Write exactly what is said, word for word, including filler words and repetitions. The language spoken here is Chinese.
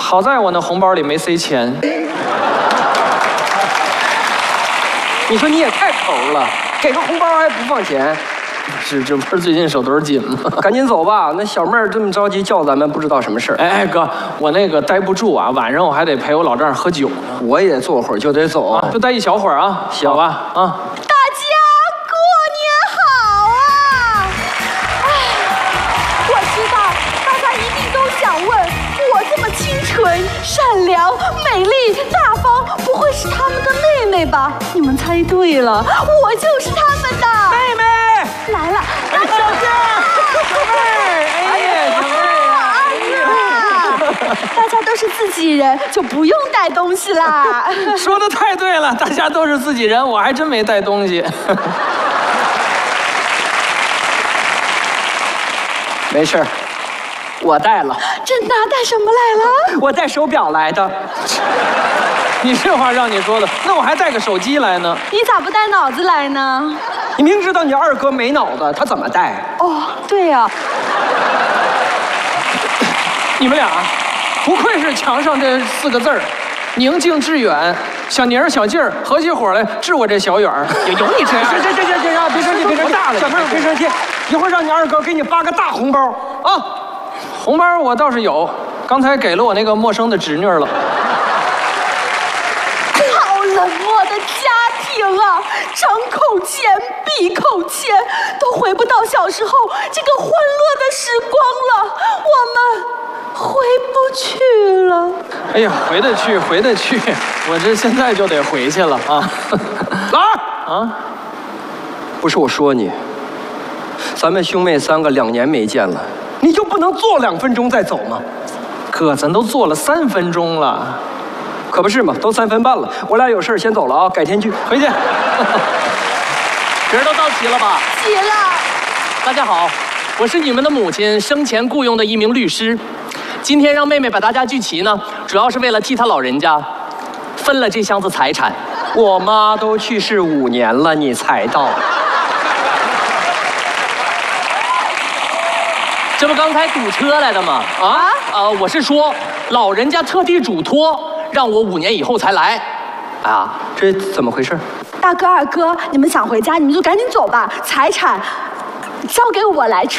好在我那红包里没塞钱。 你说你也太抠了，给个红包还不放钱？ 是，这不是最近手头紧吗？ 赶紧走吧，那小妹儿这么着急叫咱们，不知道什么事儿。 哎哎哥，我那个待不住啊，晚上我还得陪我老丈人喝酒呢。 我也坐会儿就得走， 啊，就待一小会儿啊， 行好吧？啊。 大家过年好啊！哎，我知道大家一定都想问，我这么清纯、善良、美丽、大方，不会是他们的妹妹吧？你们猜对了，我就是他们的妹妹。 来了， 哎，小姐，小妹，哎呀，小妹啊！大家都是自己人，就不用带东西啦。 说的太对了，大家都是自己人，我还真没带东西。 没事，我带了。 真的？带什么来了？ 我带手表来的。 你这话让你说的，那我还带个手机来呢。 你咋不带脑子来呢？ 你明知道你二哥没脑子，他怎么带？ 哦，对呀、啊。 你们俩，不愧是墙上这四个字儿，宁静致远。小宁儿、小静儿合起伙来治我这小远儿，有有你这样？ 行行行行行，别生气，别生气， 大了， 小妹儿别生气，一会儿让你二哥给你发个大红包啊！ 红包我倒是有，刚才给了我那个陌生的侄女了。 好冷漠的家庭啊，张口钱闭口钱，都回不到小时候这个欢乐的时光了，我们回不去了。 哎呀，回得去，回得去，我这现在就得回去了啊！ 老二啊， 不是我说你，咱们兄妹三个两年没见了，你就不能坐两分钟再走吗？ 哥，咱都坐了三分钟了。 可不是嘛，都三分半了，我俩有事先走了啊，改天聚， 回去。 人都到齐了吧？ 齐了。 大家好，我是你们的母亲生前雇佣的一名律师，今天让妹妹把大家聚齐呢，主要是为了替她老人家分了这箱子财产。 我妈都去世五年了，你才到。 这不刚才堵车来的吗？啊呃，我是说，老人家特地嘱托让我五年以后才来。啊， 这怎么回事？ 大哥二哥，你们想回家，你们就赶紧走吧，财产交给我来处